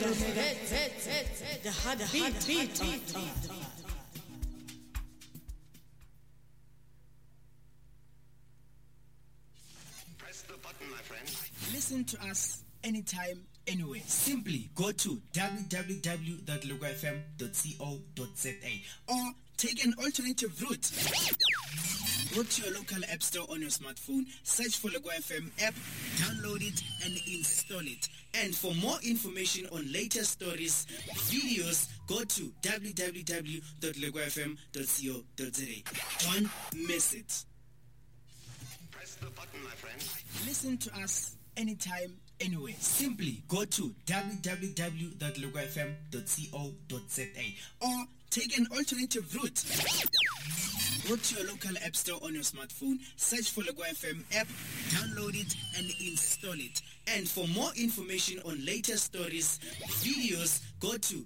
The heartbeat. Press the button, my friend. Listen to us anytime, anywhere. Simply go to www.lugofm.co.za or take an alternative route. Go to your local app store on your smartphone, search for Lego FM app, download it and install it. And for more information on latest stories, videos, go to www.legofm.co.za. Don't miss it. Press the button, my friend. Listen to us anytime, anywhere. Simply go to www.legofm.co.za or take an alternative route. Go to your local app store on your smartphone, search for Lego FM app, download it and install it. And for more information on latest stories, videos, go to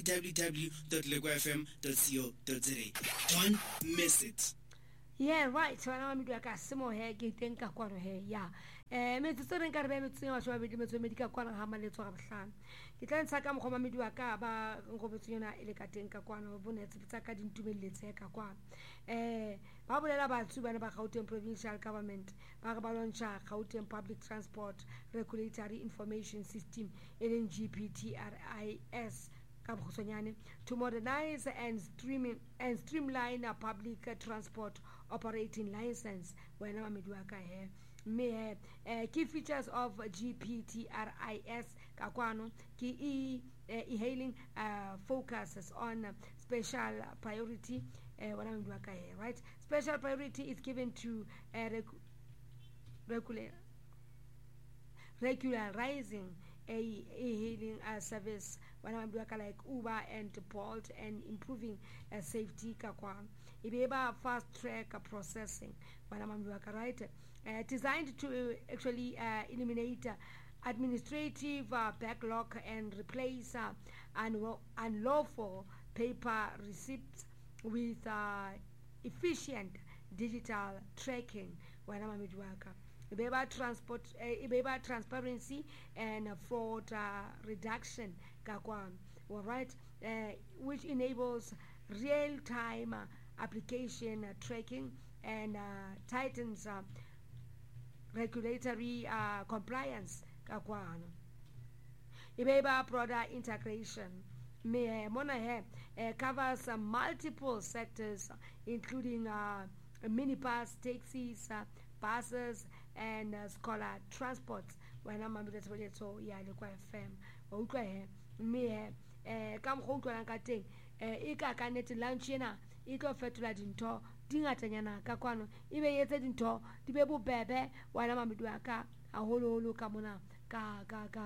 www.legofm.co.za. Don't miss it. Yeah, right. So I'm going to some more hair, getting a quarter hair. Yeah. Medicine can be medical quarter hammer to have son. It turns like I'm home to a car, Robotuna, Elecatenka, Quano, Bonnet, Sakadin to Militeka Quan. Babula about Suban Houten provincial government, Barabaloncha, Houten public transport, regulatory information system, LNGPTRIS. To modernize and streamline a public transport operating license. When I'm here, key features of GPTRIS Kakwano key e-hailing focuses on special priority. When I'm here, right? Special priority is given to regularizing a hailing service when I'm like Uber and Bolt and improving safety kakwa. Ibeba fast track processing when I'm right, designed to actually eliminate administrative backlog and replace unlawful paper receipts with efficient digital tracking when I'm Ibeba transparency and fraud reduction, Kakwan, all right, which enables real-time application tracking and tightens regulatory compliance, Kakwan. Ibeba product integration. Mona covers multiple sectors, including minibus, taxis, buses and scholar transports. When I'm able to so yeah, look at FM. Okay, me come home to Ankating. Ika canet lunchina, Iko fetula dinto, Dingatanyana, Kakwano, even yet dinto, the baby bebe, while I'm able to a holo kamuna. Ka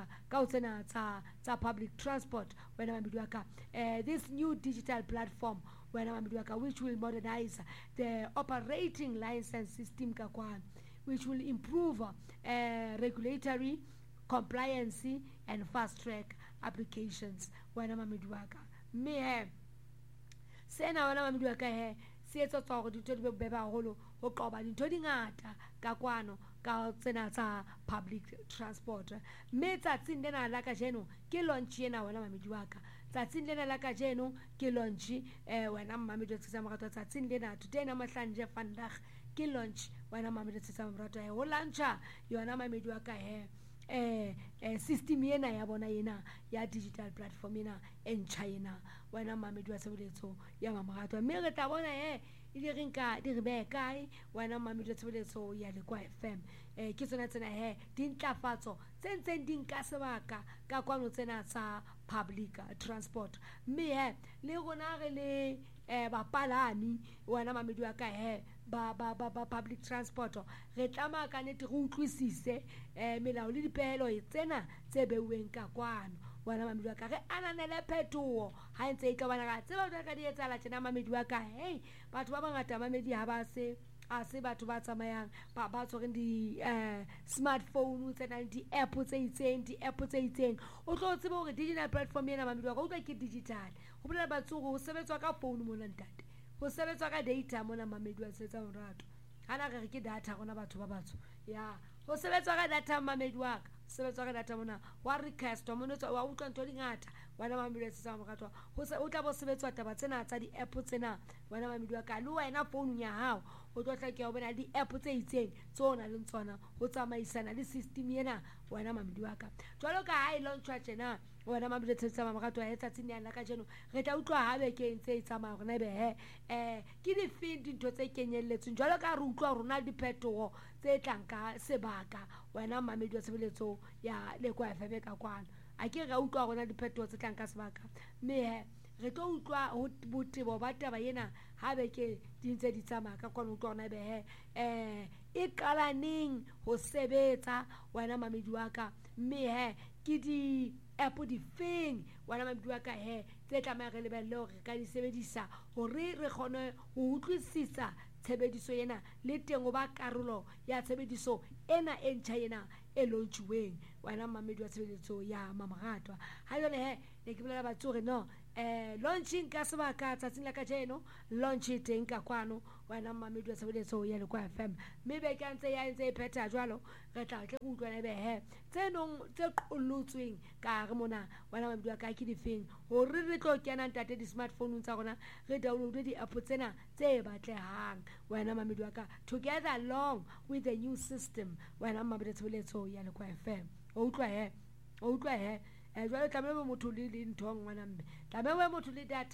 public transport when I'm this new digital platform when I'm which will modernize the operating license system kakwan, which will improve regulatory compliance and fast track applications when I'm me sena wana mamiduaka he sietso tswa di todi be ba holo ho qoba di todi ngata ka kwano ka tsena tsa public transport. Me tsatsing lena la ka jeno ke launch ena wena mamiduaka tsatsing lena la ka jeno ke launch wena mamidu tsa marato tsatsing lena today na mahlanje vandag ke launch wena mamidu tsa marato he ho launcha yona mamiduaka he system yena ya bona yena ya digital platform yena en China wena mamedu wa sebeletso ya mamagato mme re tla bona he ile rinka di re be kae wena mamedu wa sebeletso ya le kwa FM ke tsona tsena he dintlafatso tsentseng dinka sebaka ka kwano tsena tsa public transport mme he le gona re le bapalami wena mamedu wa ka he ba public transport re tlama ka nete go utlwisise melao le dipehelo tsena tse beuweng ka kwano wena mamedu wa ka re ananele phetoho ha ntse e ka bana ka tseba o ka di etsala tsena mamedu wa ka hey batho ba bangata mamedi ha ba se a se batho ba tsamayang ba tsoreng di smartphone tsena di app tse itseng o tlo tseba hore digital platform ena mamedu wa ka o tla ke digital ho bolela batho go sebetswa ka phone mona ntate go sebetswa ka data mona mamedu wa setsa morato hana re ke data gona batho ba batho ya go sebetswa ka data mamedu wa ka sebetsa ka data mona wa request mona wa utlwa ntho di ngata wena mamedi tsa mogatwa o tla bo sebetswa taba tsena tsa di app tsena wena mamedi wa ka le wena phone ya hao o tlo tla ke o bona di app tse itseng tsona le tsona o tsamaisana le system ena wena mamedi wa ka jwalo ka ha launchwa tjena wena mamedi tsa mogatwa etsa tsini yana ka jeno re tla utlwa ha be ke ntse itsamaya rona be ke di feed dintho tse kenyelletseng jwalo ka re utlwa rona di phetogo tse tlanka sebaka wena mamedi wa sebeletso ya le kwa FM ka kwana a ke re utlwa rona di phetogo tse tlanka sebaka me re tlo utlwa ho botebo ba taba yena ha be ke di ntse di tsamaya ka kwana utlwa rona be e qala neng ho sebetsa wena mamedi wa ka me ke di app di feng wena mamedi wa ka tse tlamaya re lebelle hore re ka di sebedisa hore re kgone ho utlwisisa tshebediso ena le teng o ba karolo ya tshebediso ena e ntjha ena e launchuweng wena mamedi wa tshebeletso ya Mamaratwa ha jole ne ke bolela batho re no launching ka sebaka tsatsing la ka jeno launch teng ka kwano wena mamedi wa tshebeletso ya Lekwa FM mme be ka ntse ya ntse pheta jwalo re tla tle go utlwana be tsenong tse qollotsweng ka re mona wena mamedi wa ka ke di feng hore re tlo kena ntate di smartphone tsa rona re download di app tsena tse batlehang wena mamedi wa ka together along with the new system wena mamedi wa tshebeletso ya Lekwa FM o utlwa jwale tlameha motho le ntho ngwana mme tlameha motho le data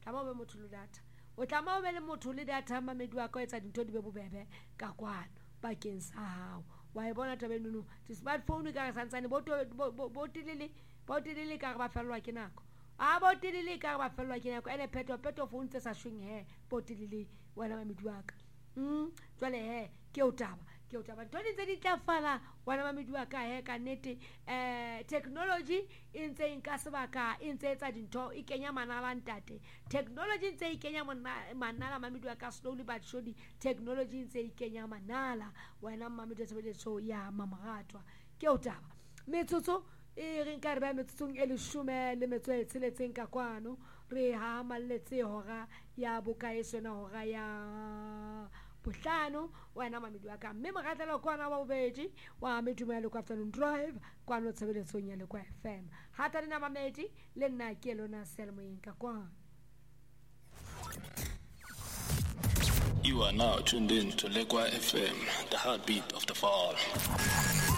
o tlameha be le motho le data mamedi wa ka etsa dintho di be bobebe ka kwana bakeng sa hao wa e bona tabe nunu di smartphone ka santsane bo tilile ka ba fellwa ke nako bo tilile ka ba fellwa ke nako ene peto phone tse sa shweng bo tilile wena mamedi wa ka jwale ke o taba ntho di tla fala wena mamedi wa ka ka nnete technology e ntse inka sebaka e ntse etsa dintho e kenya manala ntate technology e ntse e kenya manala mamedi wa ka slowly but surely technology e ntse e kenya manala wena mamedi wa tshebeletso ya Mamaratwa ke o taba metsotso e re nka re ba metsotsong e 16 ka kwano re ha malletse hora ya bokae na hora ya Buhlano wena mamedi wa ka mme mogatela kwana wa bobedi wa medumo le kwa afternoon drive kwano tshebeletso ya Lekwa FM hata rena mamedi le nna ke lona Selmoyeng ka kwana. You are now tuned in to Lekwa FM, the heartbeat of the fall.